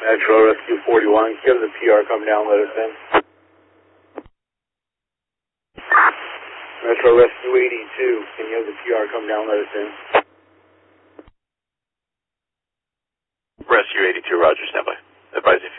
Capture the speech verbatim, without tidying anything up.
Metro Rescue forty-one, give the P R, come down, let us in. Metro Rescue eighty-two, can you have the P R come down, let us in? Rescue eighty-two, roger, standby. Advise you